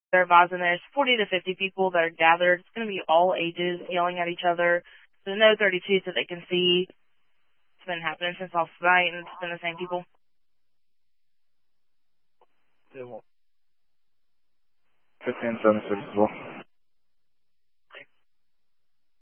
They're advising there's 40 to 50 people that are gathered. It's going to be all ages yelling at each other. There's no 32s that they can see. It's been happening since last night, and it's been the same people. They won't. 1576 as well.